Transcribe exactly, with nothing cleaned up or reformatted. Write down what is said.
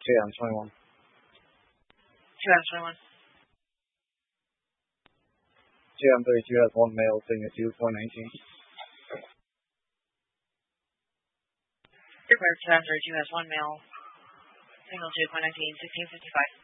J M twenty-one. J M twenty-one. J M thirty-two has one male, signature four nineteen. Report J M thirty-two has one male, signal two four nineteen, sixteen fifty-five.